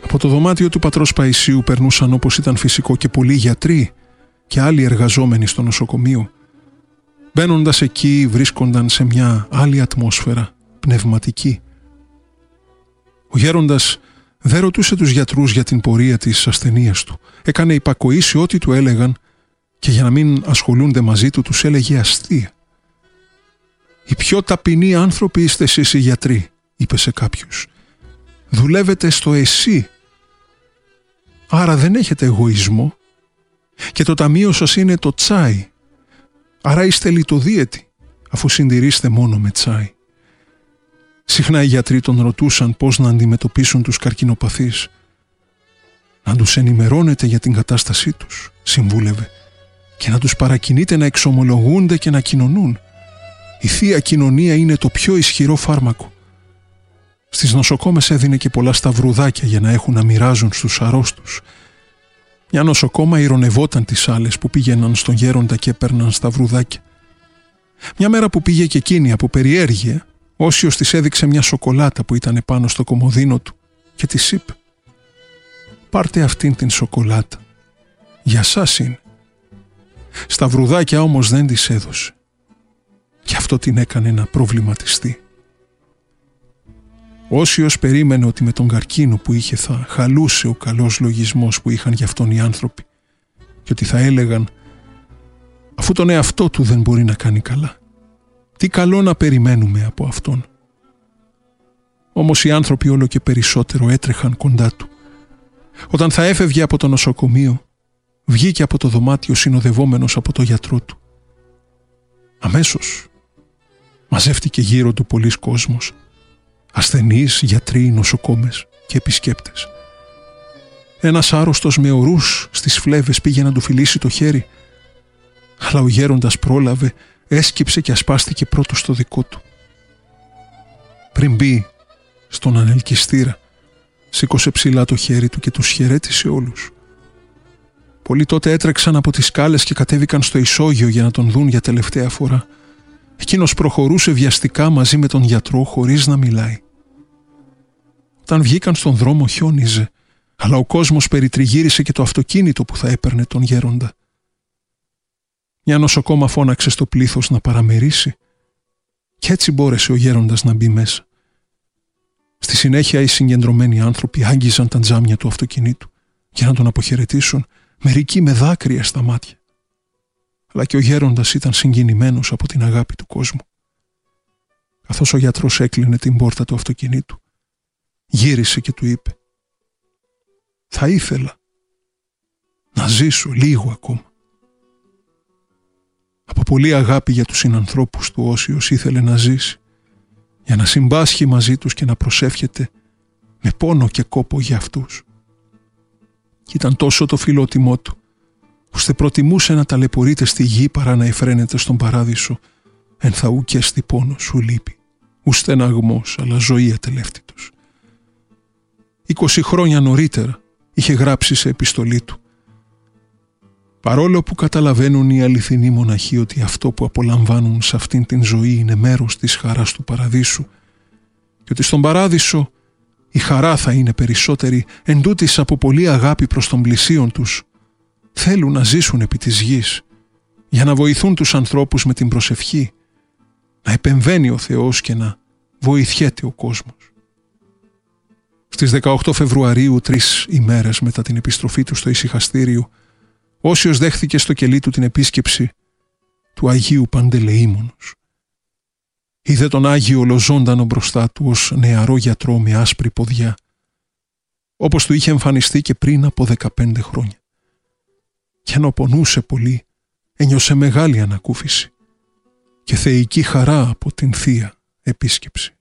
Από το δωμάτιο του πατρός Παϊσίου περνούσαν, όπως ήταν φυσικό, και πολλοί γιατροί και άλλοι εργαζόμενοι στο νοσοκομείο. Μπαίνοντας εκεί βρίσκονταν σε μια άλλη ατμόσφαιρα, πνευματική. Ο γέροντας δεν ρωτούσε τους γιατρούς για την πορεία της ασθενείας του. Έκανε υπακοή σε ό,τι του έλεγαν και για να μην ασχολούνται μαζί του τους έλεγε αστεία. «Οι πιο ταπεινοί άνθρωποι είστε εσείς οι γιατροί», είπε σε κάποιους. «Δουλεύετε στο εσύ. Άρα δεν έχετε εγωισμό και το ταμείο σας είναι το τσάι. Άρα είστε λιτοδίαιτοι αφού συντηρείστε μόνο με τσάι». Συχνά οι γιατροί τον ρωτούσαν πώς να αντιμετωπίσουν τους καρκινοπαθείς. «Να τους ενημερώνετε για την κατάστασή τους», συμβούλευε, «και να τους παρακινείτε να εξομολογούνται και να κοινωνούν. Η Θεία Κοινωνία είναι το πιο ισχυρό φάρμακο». Στις νοσοκόμες έδινε και πολλά σταυρουδάκια για να έχουν να μοιράζουν στους αρρώστους. Μια νοσοκόμα ηρωνευόταν τις άλλες που πήγαιναν στον γέροντα και έπαιρναν σταυρουδάκια. Μια μέρα που πήγε και εκείνη από περιέργεια, Όσιος της έδειξε μια σοκολάτα που ήταν πάνω στο κομοδίνο του και της είπε: «Πάρτε αυτήν την σοκολάτα. Για σας είναι». Σταυρουδάκια όμως δεν της έδωσε. Και αυτό την έκανε να προβληματιστεί. Όσιος περίμενε ότι με τον καρκίνο που είχε θα χαλούσε ο καλός λογισμός που είχαν γι' αυτόν οι άνθρωποι και ότι θα έλεγαν: «Αφού τον εαυτό του δεν μπορεί να κάνει καλά, τι καλό να περιμένουμε από αυτόν». Όμως οι άνθρωποι όλο και περισσότερο έτρεχαν κοντά του. Όταν θα έφευγε από το νοσοκομείο, βγήκε από το δωμάτιο συνοδευόμενος από το γιατρό του. Αμέσως μαζεύτηκε γύρω του πολύς κόσμος, ασθενείς, γιατροί, νοσοκόμες και επισκέπτες. Ένας άρρωστος με ορούς στις φλέβες πήγε να του φιλήσει το χέρι, αλλά ο γέροντας πρόλαβε, έσκυψε και ασπάστηκε πρώτος στο δικό του. Πριν μπει στον ανελκυστήρα, σήκωσε ψηλά το χέρι του και τους χαιρέτησε όλους. Πολλοί τότε έτρεξαν από τις σκάλες και κατέβηκαν στο ισόγειο για να τον δουν για τελευταία φορά. Εκείνος προχωρούσε βιαστικά μαζί με τον γιατρό χωρίς να μιλάει. Όταν βγήκαν στον δρόμο χιόνιζε, αλλά ο κόσμος περιτριγύρισε και το αυτοκίνητο που θα έπαιρνε τον γέροντα. Μια νοσοκόμα φώναξε στο πλήθος να παραμερίσει και έτσι μπόρεσε ο γέροντας να μπει μέσα. Στη συνέχεια οι συγκεντρωμένοι άνθρωποι άγγιζαν τα τζάμια του αυτοκινήτου για να τον αποχαιρετήσουν, μερικοί με δάκρυα στα μάτια. Αλλά και ο γέροντας ήταν συγκινημένος από την αγάπη του κόσμου. Καθώς ο γιατρός έκλεινε την πόρτα του αυτοκινήτου, γύρισε και του είπε: «Θα ήθελα να ζήσω λίγο ακόμα». Από πολλή αγάπη για τους συνανθρώπους του Όσιος ήθελε να ζήσει, για να συμπάσχει μαζί τους και να προσεύχεται με πόνο και κόπο για αυτούς. Κι ήταν τόσο το φιλότιμό του, ώστε προτιμούσε να ταλαιπωρείται στη γη παρά να εφραίνεται στον παράδεισο, εν θα ου και έστι πόνο σου λείπει, ου στεναγμός, αλλά ζωή ατελεύτητος. 20 χρόνια νωρίτερα είχε γράψει σε επιστολή του: «Παρόλο που καταλαβαίνουν οι αληθινοί μοναχοί ότι αυτό που απολαμβάνουν σε αυτήν την ζωή είναι μέρος της χαράς του παραδείσου και ότι στον παράδεισο η χαρά θα είναι περισσότερη, εντούτοις από πολλή αγάπη προς τον πλησίον τους, θέλουν να ζήσουν επί της γης για να βοηθούν τους ανθρώπους με την προσευχή, να επεμβαίνει ο Θεός και να βοηθιέται ο κόσμος». Στις 18 Φεβρουαρίου, 3 ημέρες μετά την επιστροφή του στο ησυχαστήριο, Όσιος δέχθηκε στο κελί του την επίσκεψη του Αγίου Παντελεήμονος. Είδε τον Άγιο ολοζώντανο μπροστά του ως νεαρό γιατρό με άσπρη ποδιά, όπως του είχε εμφανιστεί και πριν από 15 χρόνια. Κι ενώ πονούσε πολύ, ένιωσε μεγάλη ανακούφιση και θεϊκή χαρά από την Θεία επίσκεψη.